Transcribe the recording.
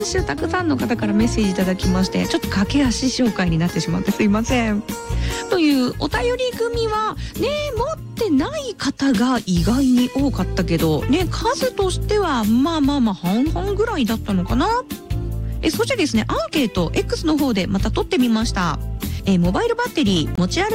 週たくさんの方からメッセージいただきまして、ちょっと駆け足紹介になってしまってすいません。というお便り組はね、持ってない方が意外に多かったけどね、数としてはまあ半々ぐらいだったのかな。そしてですね、アンケート X の方でまた取ってみました。モバイルバッテリー持ち歩